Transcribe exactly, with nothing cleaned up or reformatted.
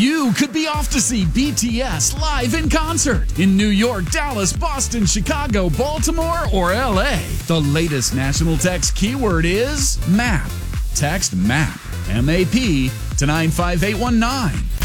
You could be off to see B T S live in concert in New York, Dallas, Boston, Chicago, Baltimore, or L A. The latest national text keyword is MAP. Text MAP, M A P, to nine five eight one nine.